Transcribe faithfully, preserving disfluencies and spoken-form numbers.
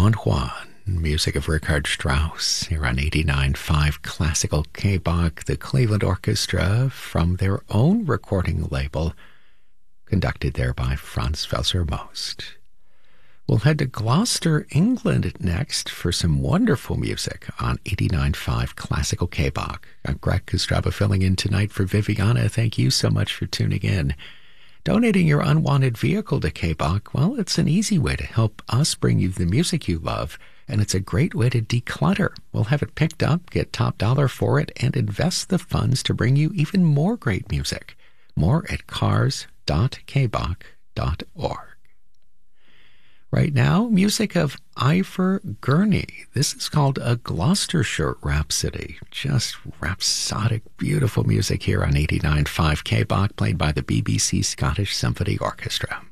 Don Juan, music of Richard Strauss, here on eighty-nine point five Classical K-Bach, the Cleveland Orchestra, from their own recording label, conducted there by Franz Felser Most. We'll head to Gloucester, England next for some wonderful music on eighty-nine point five Classical K-Bach. I'm Greg Kostraba filling in tonight for Viviana. Thank you so much for tuning in. Donating your unwanted vehicle to K-Bach, well, it's an easy way to help us bring you the music you love, and it's a great way to declutter. We'll have it picked up, get top dollar for it, and invest the funds to bring you even more great music. More at cars dot k bach dot org. Right now, music of Ivor Gurney. This is called a Gloucestershire Rhapsody. Just rhapsodic, beautiful music here on eighty-nine point five K-Bach, played by the B B C Scottish Symphony Orchestra.